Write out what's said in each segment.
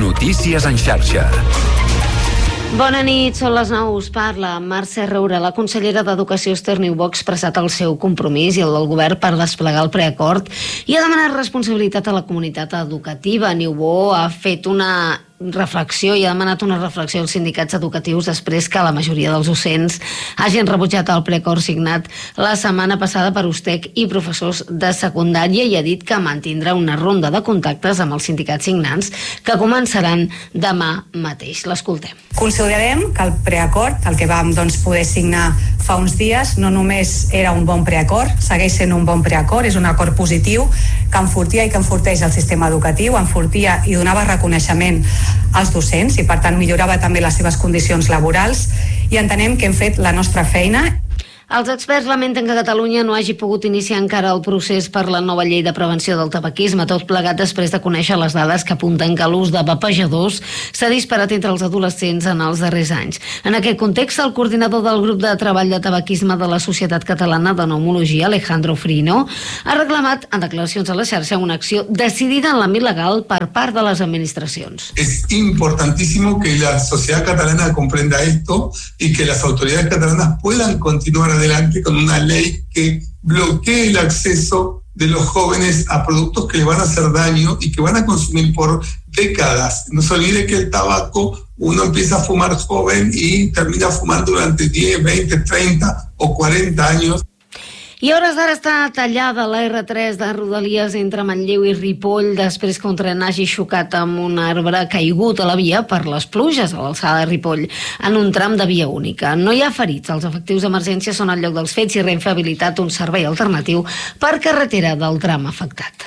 Notícies en xarxa. Bona nit, són les 9, us parla Mercè Roura. La consellera d'Educació Esther Niubó ha expressat el seu compromís i el del govern per desplegar el preacord i ha demanat responsabilitat a la comunitat educativa. Niubó ha fet una reflexió i ha demanat una reflexió als sindicats educatius després que la majoria dels docents hagin rebutjat el preacord signat la setmana passada per USTEC i professors de secundària, i ha dit que mantindrà una ronda de contactes amb els sindicats signants que començaran demà mateix. L'escoltem. Considerem que el preacord, el que vam poder signar fa uns dies, no només era un bon preacord, segueix sent un bon preacord, és un acord positiu que enfortia i que enforteix el sistema educatiu, enfortia i donava reconeixement als docents i per tant millorava també les seves condicions laborals, i entenem que hem fet la nostra feina. Els experts lamenten que Catalunya no hagi pogut iniciar encara el procés per la nova llei de prevenció del tabaquisme, tot plegat després de conèixer les dades que apunten que l'ús de vapejadors s'ha disparat entre els adolescents en els darrers anys. En aquest context, el coordinador del grup de treball de tabaquisme de la Societat Catalana de Pneumologia, Alejandro Frino, ha reclamat en declaracions a la xarxa una acció decidida en l'àmbit legal per part de les administracions. Es importantísimo que la sociedad catalana comprenda esto y que las autoridades catalanas puedan continuar adelante con una ley que bloquee el acceso de los jóvenes a productos que les van a hacer daño y que van a consumir por décadas. No se olvide que el tabaco uno empieza a fumar joven y termina fumando durante 10, 20, 30 o 40 años. I a hores d'ara està tallada la R3 de Rodalies entre Manlleu i Ripoll després que un tren hagi xocat amb un arbre caigut a la via per les pluges a l'alçada de Ripoll en un tram de via única. No hi ha ferits. Els efectius d'emergència són al lloc dels fets i Renfe ha habilitat un servei alternatiu per carretera del tram afectat.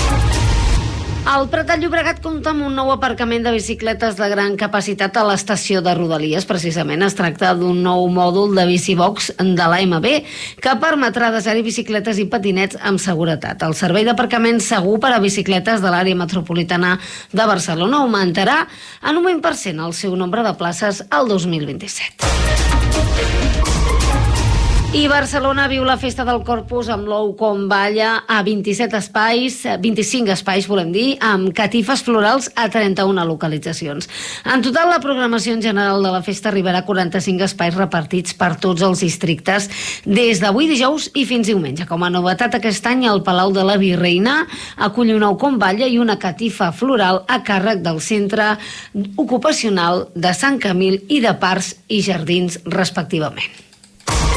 El Prat de Llobregat compta amb un nou aparcament de bicicletes de gran capacitat a l'estació de Rodalies. Precisament es tracta d'un nou mòdul de bicibox de l'AMB que permetrà desar-hi bicicletes i patinets amb seguretat. El servei d'aparcament segur per a bicicletes de l'àrea metropolitana de Barcelona augmentarà en un 20% el seu nombre de places al 2027. I Barcelona viu la festa del Corpus amb l'ou com balla a 25 espais, volem dir, amb catifes florals a 31 localitzacions. En total, la programació en general de la festa arribarà a 45 espais repartits per tots els districtes des d'avui dijous i fins diumenge. Com a novetat aquest any, el Palau de la Virreina acull un ou com balla i una catifa floral a càrrec del Centre Ocupacional de Sant Camil i de Parcs i Jardins, respectivament.